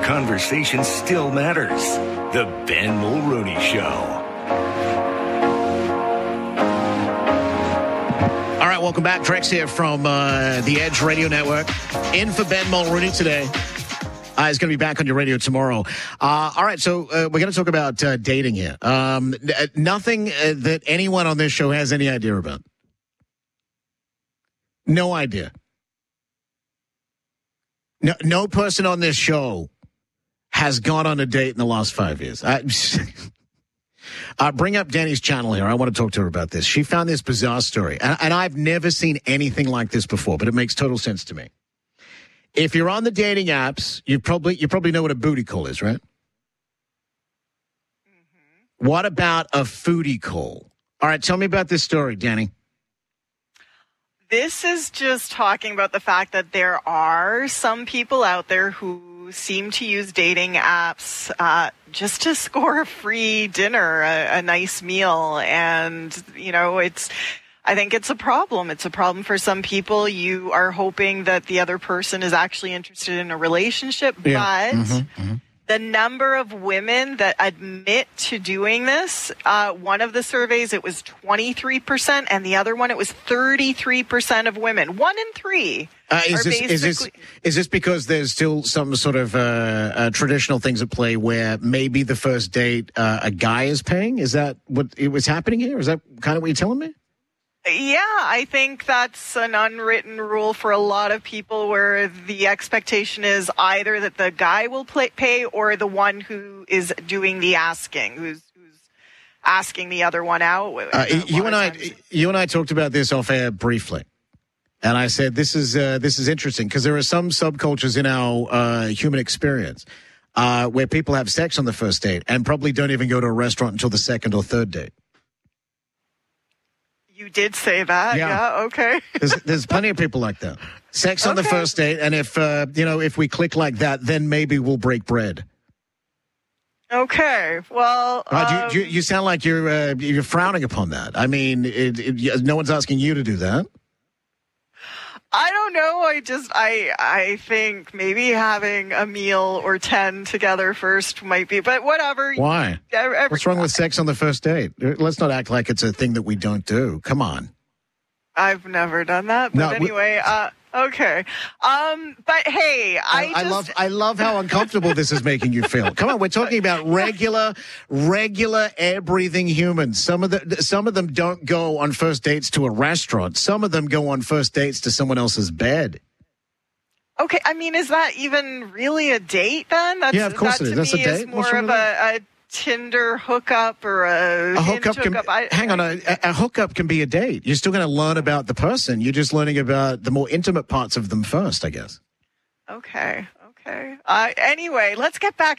conversation still matters. The Ben Mulrooney Show. All right, welcome back. Drex here from the Edge Radio Network. In for Ben Mulrooney today. He's going to be back on your radio tomorrow. All right, so we're going to talk about dating here. Nothing that anyone on this show has any idea about. No idea. No person on this show has gone on a date in the last 5 years. Bring up Danny's channel here. I want to talk to her about this. She found this bizarre story, and I've never seen anything like this before, but it makes total sense to me. If you're on the dating apps, you probably know what a booty call is, right? Mm-hmm. What about a foodie call? All right, tell me about this story, Danny. This is just talking about the fact that there are some people out there who seem to use dating apps just to score a free dinner, a nice meal. And, you know, I think it's a problem. It's a problem for some people. You are hoping that the other person is actually interested in a relationship, but the number of women that admit to doing this, one of the surveys, it was 23%, and the other one, it was 33% of women. 1 in 3. Is this because there's still some sort of traditional things at play where maybe the first date a guy is paying? Is that what it was happening here? Is that kind of what you're telling me? Yeah, I think that's an unwritten rule for a lot of people where the expectation is either that the guy will pay or the one who is doing the asking, who's asking the other one out. You and I talked about this off air briefly. And I said, this is interesting because there are some subcultures in our human experience where people have sex on the first date and probably don't even go to a restaurant until the second or third date. You did say that. Yeah, okay. There's plenty of people like that. Sex on the first date, and if we click like that, then maybe we'll break bread. Okay. Well, you sound like you're frowning upon that. I mean, no one's asking you to do that. I don't know. I think maybe having a meal or 10 together first might be, but whatever. Why? What's wrong with sex on the first date? Let's not act like it's a thing that we don't do. Come on. I've never done that, but anyway, okay. But hey, I love how uncomfortable this is making you feel. Come on, we're talking about regular air-breathing humans. Some of them don't go on first dates to a restaurant. Some of them go on first dates to someone else's bed. Okay, I mean, is that even really a date then? Yeah, of course it is. That's a date. Is more of a Tinder hookup or a hookup. Hang on, a hookup can be a date. You're still going to learn about the person. You're just learning about the more intimate parts of them first, I guess. Okay. Anyway, let's get back